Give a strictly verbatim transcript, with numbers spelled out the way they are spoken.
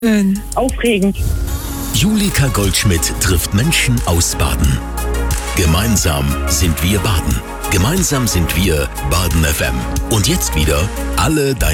Schön. Aufregend. Julika Goldschmidt trifft Menschen aus Baden. Gemeinsam sind wir Baden. Gemeinsam sind wir Baden F M. Und jetzt wieder alle deine